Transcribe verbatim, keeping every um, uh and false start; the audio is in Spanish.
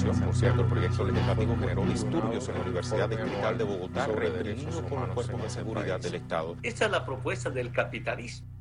legislación. Por cierto, el proyecto legislativo generó disturbios en la Universidad Distrital de Bogotá, reprimido por los cuerpos de seguridad del Estado. Esta es la propuesta del capitalismo.